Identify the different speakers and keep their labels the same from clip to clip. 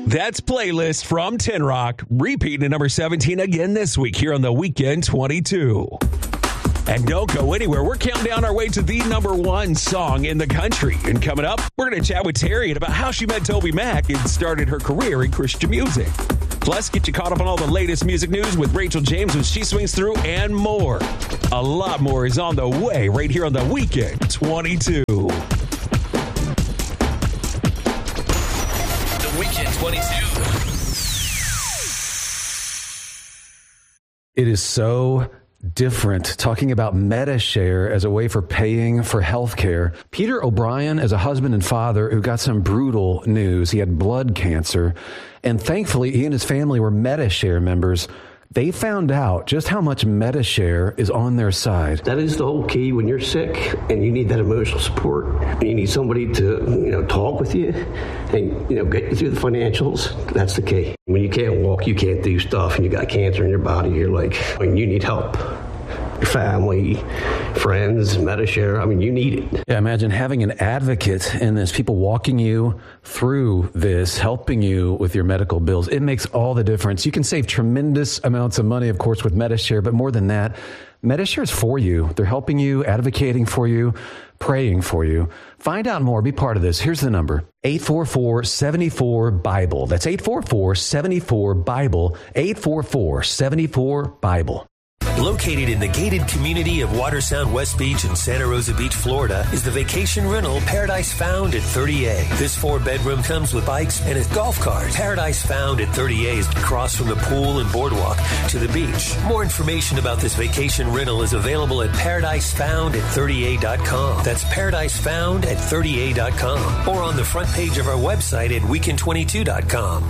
Speaker 1: That's Playlist from Tin Rock, repeating at number 17 again this week here on the Weekend 22. And don't go anywhere. We're counting down our way to the number one song in the country. And coming up, we're going to chat with Terry about how she met Toby Mac and started her career in Christian music. Plus, get you caught up on all the latest music news with Rachel James when she swings through and more. A lot more is on the way right here on the Weekend 22.
Speaker 2: The Weekend 22.
Speaker 3: It is so different talking about Medi-Share as a way for paying for health care. Peter O'Brien is a husband and father who got some brutal news. He had blood cancer, and thankfully he and his family were Medi-Share members. They found out just how much Medi-Share is on their side.
Speaker 4: That is the whole key when you're sick and you need that emotional support. You need somebody to, talk with you and, get you through the financials. That's the key. When you can't walk, you can't do stuff, and you got cancer in your body, you're like, you need help. Your family, friends, Medi-Share, you need it.
Speaker 3: Yeah, imagine having an advocate in this, people walking you through this, helping you with your medical bills. It makes all the difference. You can save tremendous amounts of money, of course, with Medi-Share, but more than that, Medi-Share is for you. They're helping you, advocating for you, praying for you. Find out more. Be part of this. Here's the number, 844-74-BIBLE. That's 844-74-BIBLE, 844-74-BIBLE.
Speaker 2: Located in the gated community of Watersound West Beach in Santa Rosa Beach, Florida, is the vacation rental Paradise Found at 30A. This 4-bedroom comes with bikes and a golf cart. Paradise Found at 30A is across from the pool and boardwalk to the beach. More information about this vacation rental is available at paradisefoundat30a.com. That's paradisefoundat30a.com, or on the front page of our website at weekend22.com.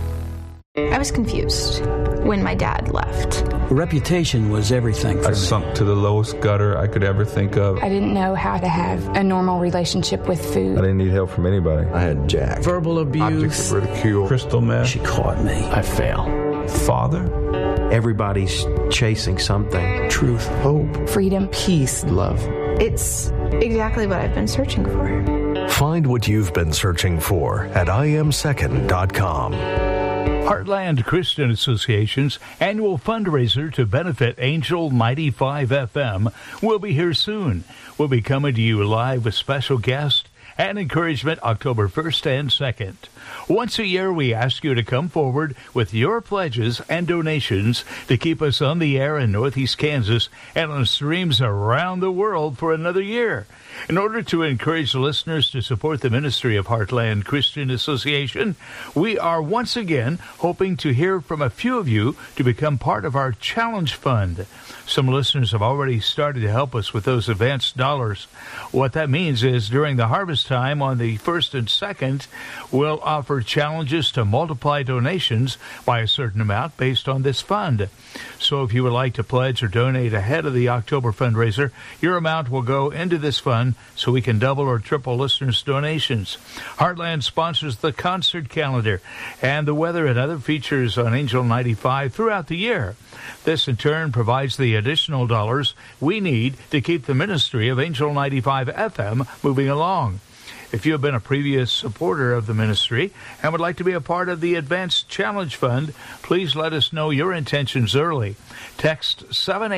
Speaker 5: I was confused when my dad left.
Speaker 6: Reputation was everything for me.
Speaker 7: I sunk to the lowest gutter I could ever think of.
Speaker 8: I didn't know how to have a normal relationship with food.
Speaker 7: I didn't need help from anybody.
Speaker 9: I had Jack.
Speaker 6: Verbal abuse.
Speaker 7: Objects of ridicule. Crystal meth.
Speaker 6: She caught me.
Speaker 9: I fail.
Speaker 7: Father.
Speaker 9: Everybody's chasing something.
Speaker 6: Truth.
Speaker 8: Hope. Freedom.
Speaker 9: Peace. Love.
Speaker 5: It's exactly what I've been searching for.
Speaker 10: Find what you've been searching for at iamsecond.com.
Speaker 11: Heartland Christian Association's annual fundraiser to benefit Angel 95 FM will be here soon. We'll be coming to you live with special guests and encouragement October 1st and 2nd. Once a year, we ask you to come forward with your pledges and donations to keep us on the air in Northeast Kansas and on streams around the world for another year. In order to encourage listeners to support the ministry of Heartland Christian Association, we are once again hoping to hear from a few of you to become part of our Challenge Fund. Some listeners have already started to help us with those advanced dollars. What that means is during the harvest time on the 1st and 2nd, we'll offer challenges to multiply donations by a certain amount based on this fund. So if you would like to pledge or donate ahead of the October fundraiser, your amount will go into this fund so we can double or triple listeners' donations. Heartland sponsors the concert calendar and the weather and other features on Angel 95 throughout the year. This, in turn, provides the additional dollars we need to keep the ministry of Angel 95 FM moving along. If you have been a previous supporter of the ministry and would like to be a part of the Advanced Challenge Fund, please let us know your intentions early. Text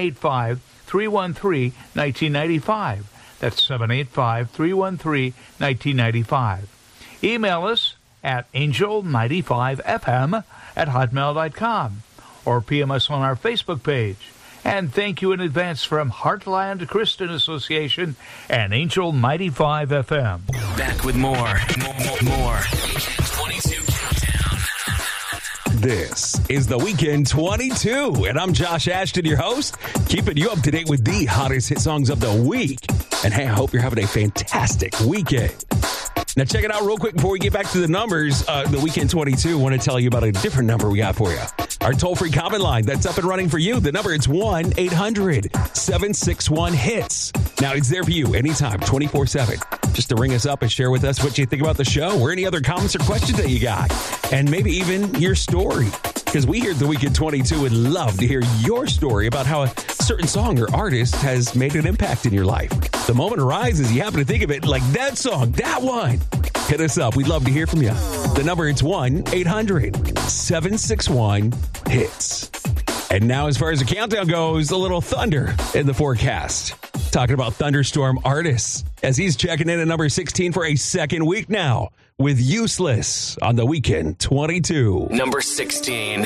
Speaker 11: 785-313-1995. That's 785-313-1995. Email us at angel95fm@hotmail.com or PM us on our Facebook page. And thank you in advance from Heartland Christian Association and Angel 95 FM.
Speaker 2: Back with more. 22 Countdown.
Speaker 1: This is the Weekend 22, and I'm Josh Ashton, your host, keeping you up to date with the hottest hit songs of the week. And hey, I hope you're having a fantastic weekend. Now, check it out real quick before we get back to the numbers. The Weekend 22, I want to tell you about a different number we got for you. Our toll-free comment line that's up and running for you. The number is 1-800-761-HITS. Now, it's there for you anytime, 24/7. Just to ring us up and share with us what you think about the show or any other comments or questions that you got. And maybe even your story. Because we here at the Weekend 22 would love to hear your story about how a certain song or artist has made an impact in your life. The moment arises, you happen to think of it like that song, that one. Hit us up. We'd love to hear from you. The number is 1-800-761-HITS. And now, as far as the countdown goes, a little thunder in the forecast. Talking about thunderstorm artists, as he's checking in at number 16 for a second week now with Useless on the Weekend 22.
Speaker 12: Number 16.